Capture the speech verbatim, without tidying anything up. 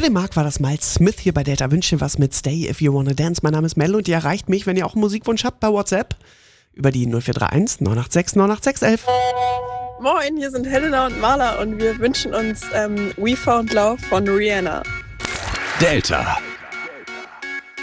den Marc war das Miles Smith hier bei Delta. Wünsche was mit Stay If You Wanna Dance. Mein Name ist Mel und ihr erreicht mich, wenn ihr auch einen Musikwunsch habt, bei WhatsApp über die null vier drei eins neun acht sechs neun acht sechs elf. Moin, hier sind Helena und Marla und wir wünschen uns ähm, We Found Love von Rihanna. Delta.